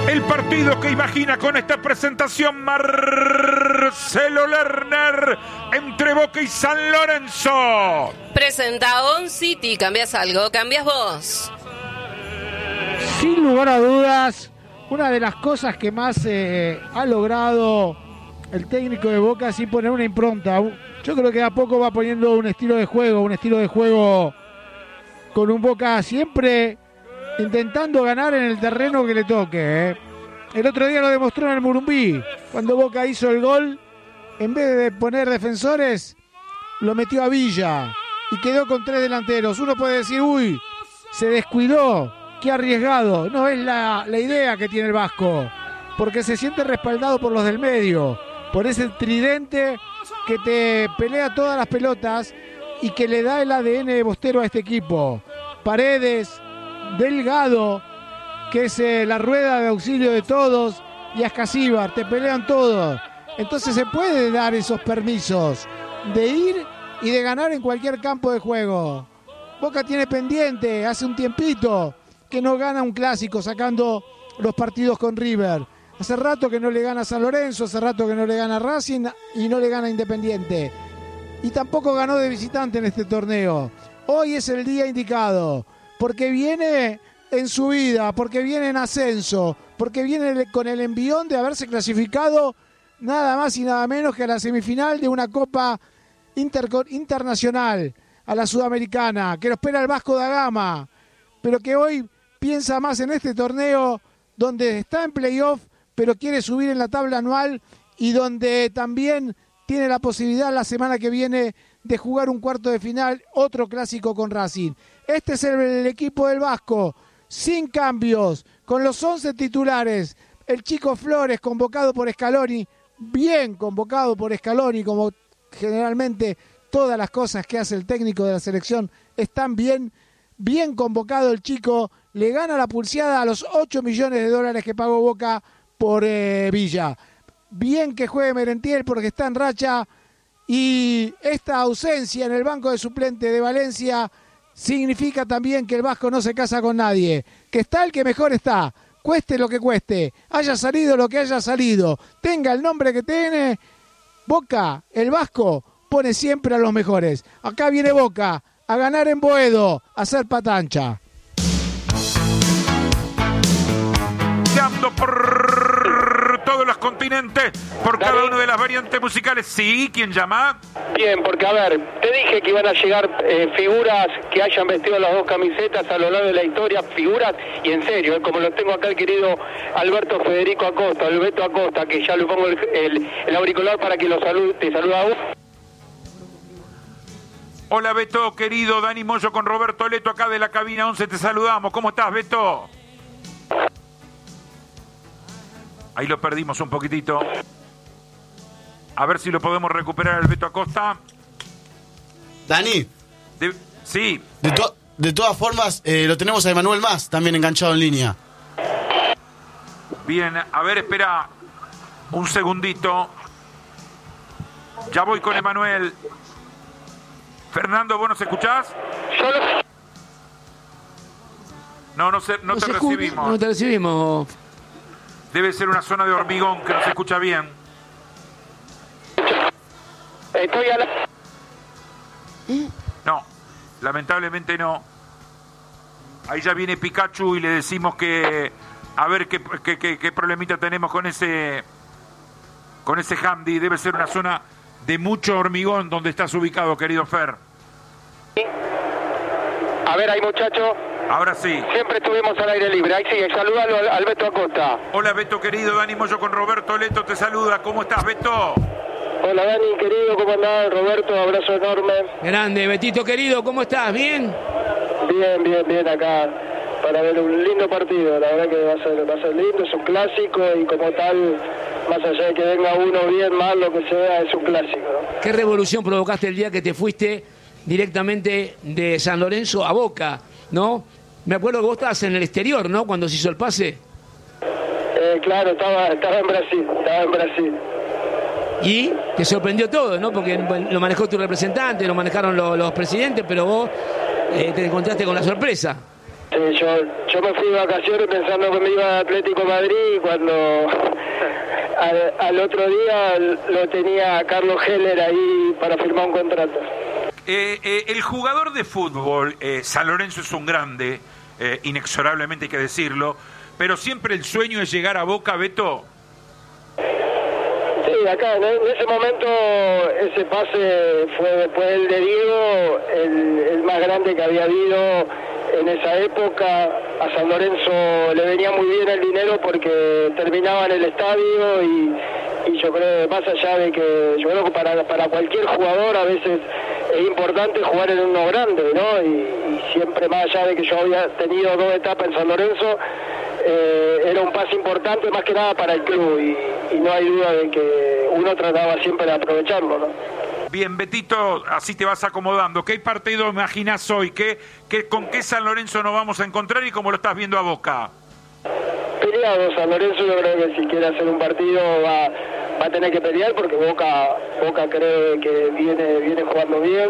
El partido que imagina con esta presentación Marcelo Lerner entre Boca y San Lorenzo. Presenta On City. ¿Cambias algo? ¿Cambias vos? Sin lugar a dudas, una de las cosas que más ha logrado el técnico de Boca es poner una impronta. Yo creo que a poco va poniendo un estilo de juego con un Boca siempre intentando ganar en el terreno que le toque. El otro día lo demostró en el Murumbí, cuando Boca hizo el gol, en vez de poner defensores, lo metió a Villa y quedó con 3 delanteros. Uno puede decir, uy, se descuidó, qué arriesgado. No es la idea que tiene el Vasco, porque se siente respaldado por los del medio, por ese tridente que te pelea todas las pelotas y que le da el ADN de Bostero a este equipo. Paredes, Delgado, que es la rueda de auxilio de todos, y Ascasíbar, te pelean todos. Entonces se puede dar esos permisos de ir y de ganar en cualquier campo de juego. Boca tiene pendiente, hace un tiempito que no gana un clásico sacando los partidos con River. Hace rato que no le gana a San Lorenzo, hace rato que no le gana a Racing y no le gana a Independiente. Y tampoco ganó de visitante en este torneo. Hoy es el día indicado, porque viene en subida, porque viene en ascenso, porque viene con el envión de haberse clasificado nada más y nada menos que a la semifinal de una Copa Internacional, a la Sudamericana, que lo espera el Vasco da Gama, pero que hoy piensa más en este torneo donde está en playoff, pero quiere subir en la tabla anual y donde también tiene la posibilidad la semana que viene de jugar un cuarto de final, otro clásico con Racing. Este es el equipo del Vasco, sin cambios, con los 11 titulares. El Chico Flores, convocado por Scaloni, bien convocado por Scaloni, como generalmente todas las cosas que hace el técnico de la selección están bien convocado el Chico, le gana la pulseada a los 8 millones de dólares que pagó Boca por Villa. Bien que juegue Merentiel porque está en racha, y esta ausencia en el banco de suplente de Valencia significa también que el Vasco no se casa con nadie, que está el que mejor está, cueste lo que cueste, haya salido lo que haya salido, tenga el nombre que tiene. Boca, el Vasco, pone siempre a los mejores. Acá viene Boca a ganar en Boedo, a hacer patancha. Dando por todos los continentes, por cada una de las variantes musicales. Sí, ¿quién llama? Bien, porque a ver, te dije que iban a llegar figuras que hayan vestido las dos camisetas a lo largo de la historia, figuras, y en serio, como lo tengo acá el querido Alberto Federico Acosta, Alberto Acosta, que ya le pongo el auricular para que te saluda a vos. Hola Beto, querido, Dani Moyo con Roberto Leto acá de la cabina 11, te saludamos. ¿Cómo estás, Beto? Ahí lo perdimos un poquitito. A ver si lo podemos recuperar el Beto Acosta. Dani. Sí. De todas formas, lo tenemos a Emanuel Mas también enganchado en línea. Bien, a ver, espera un segundito. Ya voy con Emanuel. Fernando, ¿vos nos escuchás? No te recibimos. No te recibimos. Debe ser una zona de hormigón que no se escucha bien. Estoy a la... No, lamentablemente no. Ahí ya viene Pikachu y le decimos que a ver qué problemita tenemos con ese Hamdi. Debe ser una zona de mucho hormigón donde estás ubicado, querido Fer. A ver, ahí muchacho. Ahora sí. Siempre estuvimos al aire libre. Ahí sigue, saludalo al Beto Acosta. Hola Beto, querido, Dani Moyo con Roberto Leto te saluda. ¿Cómo estás, Beto? Hola Dani, querido, ¿cómo andás? Roberto, abrazo enorme. Grande, Betito, querido, ¿cómo estás? ¿Bien? Bien, acá para ver un lindo partido. La verdad que va a ser lindo, es un clásico y como tal, más allá de que venga uno bien, mal, lo que sea, es un clásico, ¿no? ¿Qué revolución provocaste el día que te fuiste directamente de San Lorenzo a Boca, ¿no? Me acuerdo que vos estabas en el exterior, ¿no? Cuando se hizo el pase. Claro, estaba en Brasil. Y te sorprendió todo, ¿no? Porque lo manejó tu representante, lo manejaron los presidentes, pero vos te encontraste con la sorpresa. Sí, yo me fui de vacaciones pensando que me iba a Atlético Madrid y cuando al otro día lo tenía a Carlos Heller ahí para firmar un contrato. El jugador de fútbol, San Lorenzo es un grande, inexorablemente hay que decirlo, pero siempre el sueño es llegar a Boca, Beto. Sí, acá en ese momento ese pase fue después del de Diego, el más grande que había habido en esa época. A San Lorenzo le venía muy bien el dinero porque terminaba en el estadio y yo creo, más allá de que yo creo que para cualquier jugador a veces es importante jugar en uno grande, ¿no? Y siempre, más allá de que yo había tenido 2 etapas en San Lorenzo, era un pase importante más que nada para el club y no hay duda de que uno trataba siempre de aprovecharlo, ¿no? Bien, Betito, así te vas acomodando. ¿Qué partido imaginas hoy? ¿Con qué San Lorenzo nos vamos a encontrar y cómo lo estás viendo a Boca? Peleado, San Lorenzo yo creo que si quiere hacer un partido va a tener que pelear porque Boca creo que viene jugando bien,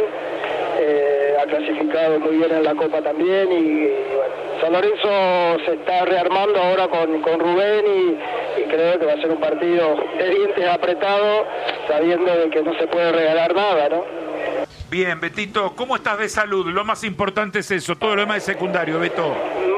ha clasificado muy bien en la Copa también y bueno, San Lorenzo se está rearmando ahora con Rubén y creo que va a ser un partido de dientes apretados, sabiendo de que no se puede regalar nada, ¿no? Bien, Betito, ¿cómo estás de salud? Lo más importante es eso, todo lo demás es secundario, Beto.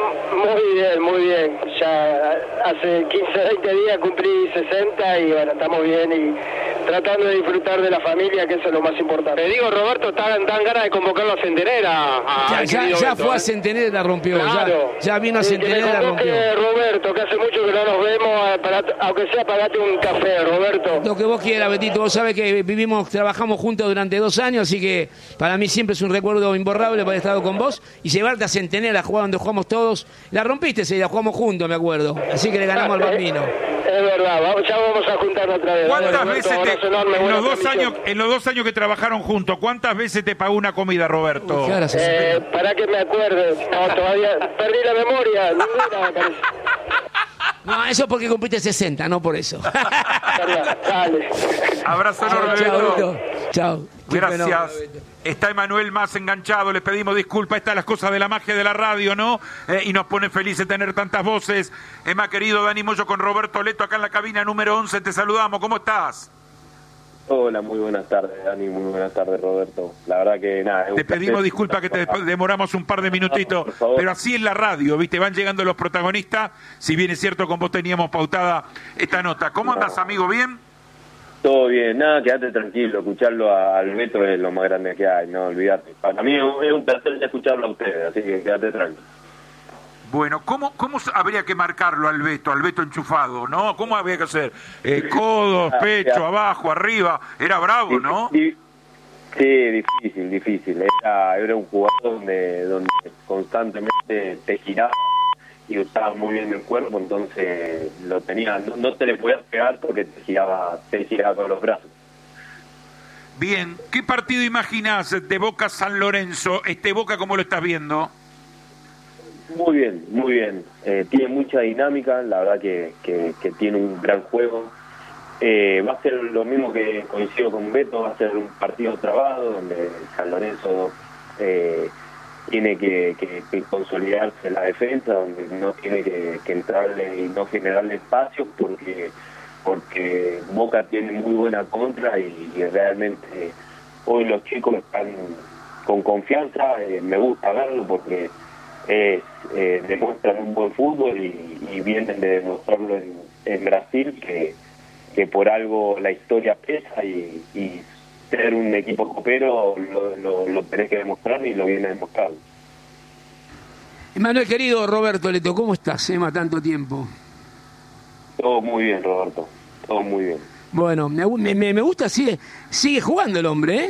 Muy bien. Ya hace 15, 20 días cumplí 60 y bueno, estamos bien y tratando de disfrutar de la familia, que eso es lo más importante. Te digo, Roberto, dan ganas de convocarlo a Centenera. Ya fue a Centenera y la rompió. Claro. Ya vino a Centenera y la rompió. Roberto, que hace mucho que no nos vemos, aunque sea pagate un café, Roberto. Lo que vos quieras, Betito. Vos sabés que trabajamos juntos durante 2 años, así que para mí siempre es un recuerdo imborrable por haber estado con vos y llevarte a Centenera a jugar donde jugamos todos. La rompiste, la jugamos juntos, me acuerdo. Así que le ganamos al Bambino. Es verdad, ya vamos a juntarnos otra vez. ¿Cuántas veces en los 2 años que trabajaron juntos, cuántas veces te pagó una comida, Roberto? Para que me acuerde. No, todavía perdí la memoria. Ninguna, me parece. No, eso porque cumpliste 60, no por eso. Dale. Abrazo enorme, Beto. Chao. Gracias. Está Emanuel más enganchado, les pedimos disculpas, estas las cosas de la magia de la radio, ¿no? Y nos pone felices tener tantas voces. Emma, querido Dani Moyo con Roberto Leto acá en la cabina número 11, te saludamos, ¿cómo estás? Hola, muy buenas tardes, Dani, muy buenas tardes, Roberto. La verdad que nada. Te pedimos disculpas que te demoramos un par de minutitos, pero así es la radio, ¿viste? Van llegando los protagonistas, si bien es cierto con vos teníamos pautada esta nota. ¿Cómo andas, amigo? ¿Bien? Todo bien, nada, quédate tranquilo, escucharlo al Beto es lo más grande que hay, no olvidate. Para mí es un placer escucharlo a ustedes, así que quédate tranquilo. Bueno, ¿cómo habría que marcarlo al Beto enchufado, ¿no? ¿Cómo habría que hacer? Codos, pecho, abajo, arriba, era bravo, ¿no? Sí, difícil. Era un jugador donde constantemente te giraba y usaba muy bien el cuerpo, entonces lo tenía, no te le podías pegar porque te giraba con los brazos. Bien, ¿qué partido imaginás de Boca San Lorenzo? Boca, ¿cómo lo estás viendo? Muy bien. Tiene mucha dinámica, la verdad que tiene un gran juego. Va a ser lo mismo que coincido con Beto, va a ser un partido trabado donde San Lorenzo tiene que consolidarse la defensa, donde no tiene que entrarle y no generarle espacios porque Boca tiene muy buena contra y realmente hoy los chicos están con confianza. Me gusta verlo porque demuestran un buen fútbol y vienen de demostrarlo en Brasil que por algo la historia pesa y ser un equipo copero lo tenés que demostrar y lo viene demostrando. Emanuel, querido Roberto Leto, ¿cómo estás, Emma, tanto tiempo? Todo muy bien, Roberto, todo muy bien. Bueno, me gusta, sigue jugando el hombre,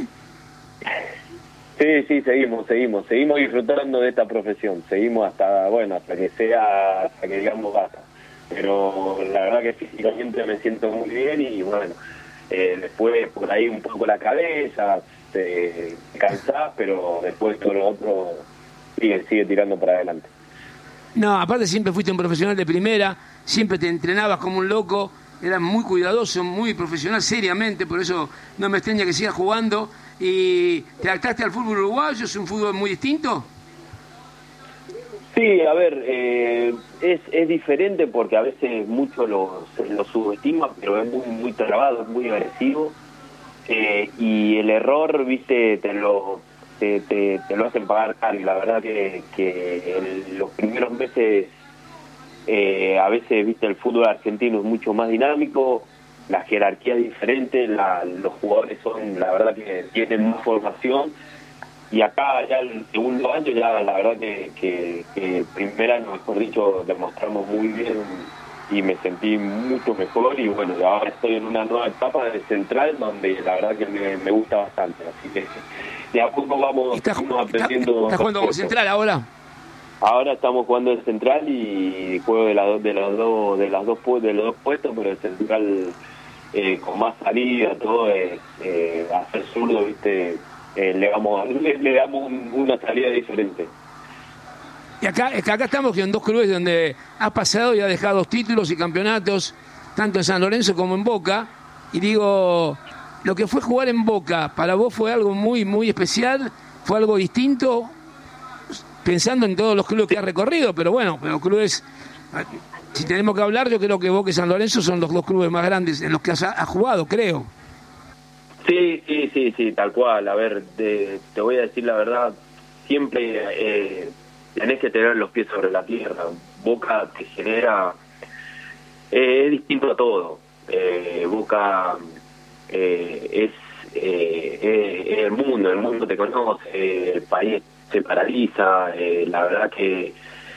Sí, seguimos disfrutando de esta profesión, seguimos hasta que digamos basta. Pero la verdad que físicamente me siento muy bien y bueno, después por ahí un poco la cabeza, te cansás, pero después todo lo otro sigue tirando para adelante. No, aparte siempre fuiste un profesional de primera, siempre te entrenabas como un loco, eras muy cuidadoso, muy profesional, seriamente, por eso no me extraña que sigas jugando. ¿Y te adaptaste al fútbol uruguayo? ¿Es un fútbol muy distinto? Sí, a ver, es diferente porque a veces mucho lo subestima, pero es muy trabado, es muy agresivo, y el error, viste, te lo hacen pagar caro, y la verdad que en los primeros meses a veces, viste, el fútbol argentino es mucho más dinámico, la jerarquía es diferente, los jugadores son, la verdad que tienen más formación, y acá ya el segundo año ya la verdad que el primer año, mejor dicho, demostramos muy bien y me sentí mucho mejor, y bueno, ahora estoy en una nueva etapa de Central donde la verdad que me gusta bastante, así que de a poco vamos aprendiendo. ¿Estás jugando con Central ahora? Ahora estamos jugando en Central y juego de los dos puestos, pero el Central con más salida, todo hacer zurdo, viste, le damos una salida diferente. Y acá estamos en dos clubes donde has pasado y has dejado 2 títulos y campeonatos, tanto en San Lorenzo como en Boca, y digo, lo que fue jugar en Boca, ¿para vos fue algo muy, muy especial? ¿Fue algo distinto? Pensando en todos los clubes que has recorrido, pero bueno, pero clubes, si tenemos que hablar, yo creo que Boca y San Lorenzo son los 2 clubes más grandes en los que has jugado, creo. Sí, tal cual. A ver, te voy a decir la verdad, siempre tenés que tener los pies sobre la tierra. Boca te genera, es distinto a todo. Boca es el mundo te conoce, el país se paraliza, la verdad que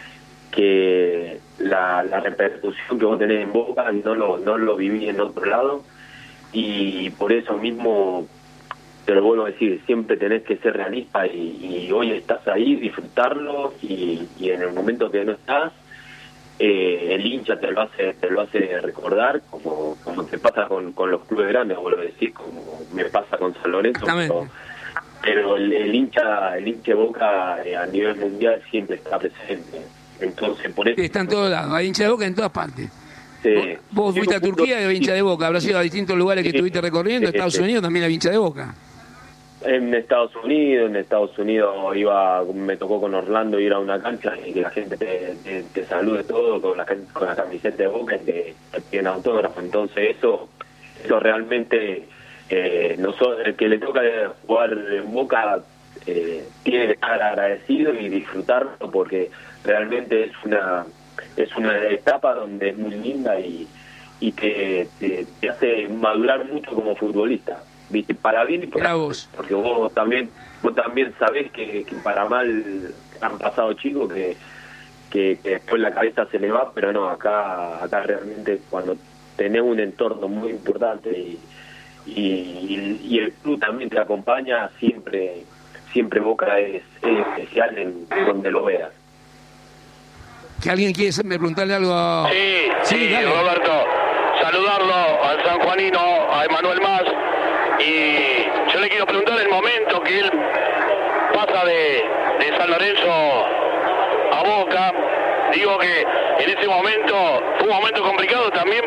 la repercusión que vos tenés en Boca no lo viví en otro lado, y por eso mismo te lo vuelvo a decir, siempre tenés que ser realista, y hoy estás ahí, disfrutarlo, y en el momento que no estás, el hincha te lo hace recordar, como te pasa con los clubes grandes, vuelvo a decir, como me pasa con San Lorenzo, pero el hincha de Boca a nivel mundial siempre está presente. Entonces, por eso... Está en todos lados, hay hincha de Boca en todas partes. Sí. Vos fuiste a Turquía y hay hincha de Boca, habrás ido a distintos lugares que estuviste recorriendo, Estados Unidos también hay hincha de Boca. En Estados Unidos me tocó con Orlando ir a una cancha y que la gente te salude todo con la camiseta de Boca y te piden autógrafo. Entonces eso realmente... el que le toca jugar en Boca tiene que estar agradecido y disfrutarlo, porque realmente es una etapa donde es muy linda y te hace madurar mucho como futbolista, ¿viste? Para bien y para mal, porque vos también sabés que para mal han pasado chicos que después la cabeza se le va, pero no, acá realmente cuando tenés un entorno muy importante y el club también te acompaña, siempre Boca es especial en donde lo veas. ¿Que alguien quiere preguntarle algo? Sí, dale. Roberto, saludarlo al sanjuanino, a Emanuel Mas, y yo le quiero preguntar el momento que él pasa de San Lorenzo a Boca. Digo que en ese momento fue un momento complicado también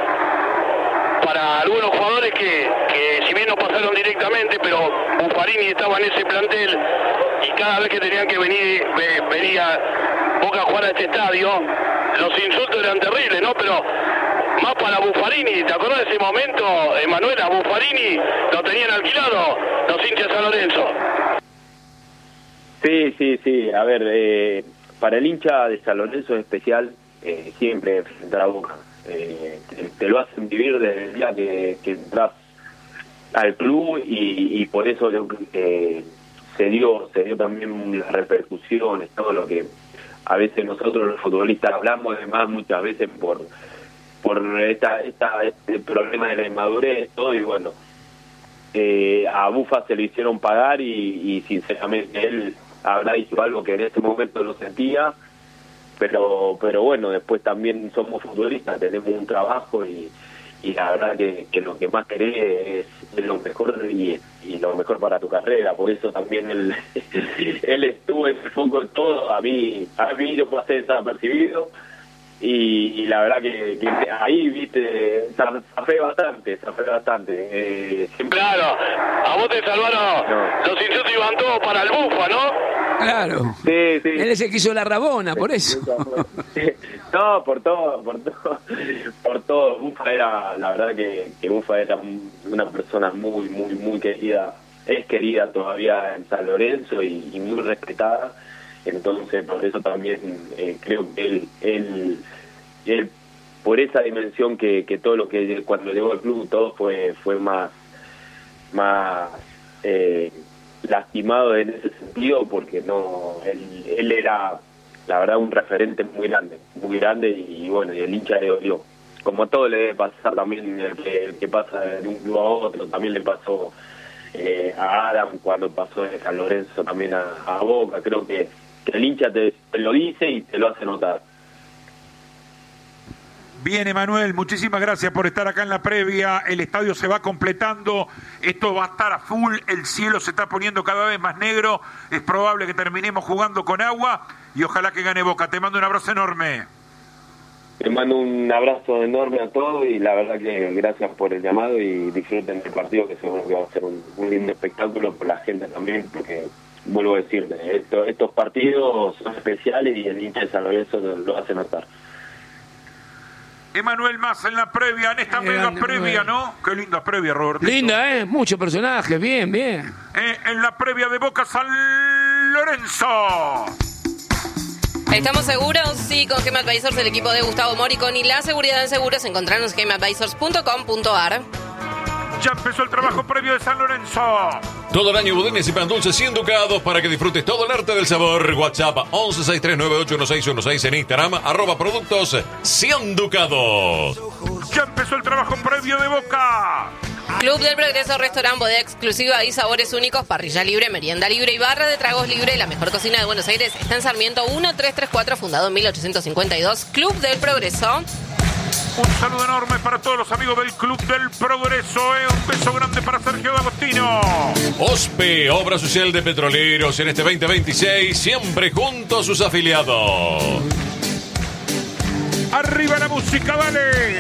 para algunos jugadores que si bien no pasaron directamente, pero Buffarini estaba en ese plantel, y cada vez que tenían que venía Boca a jugar a este estadio, los insultos eran terribles, ¿no? Pero más para Buffarini, ¿te acordás de ese momento, Emanuel? A Buffarini lo tenían alquilado los hinchas de San Lorenzo. Sí, a ver, para el hincha de San Lorenzo es especial siempre enfrentar a Boca. Te lo hacen vivir desde el día que entras al club, y por eso se dio también las repercusiones, todo lo que a veces nosotros los futbolistas hablamos, además muchas veces por este problema de la inmadurez, todo, y bueno, a Bufa se lo hicieron pagar, y sinceramente él habrá dicho algo que en ese momento lo sentía, pero bueno, después también somos futbolistas, tenemos un trabajo, y la verdad que lo que más querés es lo mejor, y lo mejor para tu carrera. Por eso también él estuvo en el foco de todo. A mí yo pasé desapercibido, y la verdad que ahí, viste, zafé bastante. Claro, a vos te salvaron, los insultos iban todos para el Bufa, ¿no? Claro. Sí. Él es el que hizo la Rabona, por eso. No, por todo. Bufa era, la verdad que Bufa era una persona muy querida. Es querida todavía en San Lorenzo y muy respetada. Entonces, por eso también creo que él por esa dimensión que todo lo que cuando llegó al club todo fue más lastimado en ese sentido, porque no él era la verdad un referente muy grande y bueno, y el hincha le dolió, como a todo le debe pasar también el que pasa de un club a otro. También le pasó a Adam cuando pasó de San Lorenzo también a Boca. Creo que el hincha te lo dice y te lo hace notar. Bien, Emanuel, muchísimas gracias por estar acá en la previa. El estadio se va completando, esto va a estar a full, el cielo se está poniendo cada vez más negro, es probable que terminemos jugando con agua y ojalá que gane Boca. Te mando un abrazo enorme. Te mando un abrazo enorme a todos y la verdad que gracias por el llamado y disfruten del partido, que seguro que va a ser un lindo espectáculo por la gente también, porque vuelvo a decirte, estos partidos son especiales y el hincha de San Lorenzo lo hace notar. Emanuel Mas en la previa, en esta mega previa, ¿no? Qué linda previa, Roberto. Linda, muchos personajes, bien. En la previa de Boca San Lorenzo. ¿Estamos seguros? Sí, con Gema Advisors, el equipo de Gustavo Moricón y la seguridad en seguros. Encontrarnos en gemaadvisors.com.ar. Ya empezó el trabajo previo de San Lorenzo. Todo el año budines y pan dulces 100 ducados para que disfrutes todo el arte del sabor. WhatsApp 1163981616 en Instagram, @productos 100 ducados. Ya empezó el trabajo previo de Boca. Club del Progreso, restaurante, bodega exclusiva y sabores únicos, parrilla libre, merienda libre y barra de tragos libre. La mejor cocina de Buenos Aires está en Sarmiento 1334, fundado en 1852. Club del Progreso. Un saludo enorme para todos los amigos del Club del Progreso. Un beso grande para Sergio D'Agostino. OSPE, Obra Social de Petroleros, en este 2026, siempre junto a sus afiliados. Arriba la música, dale.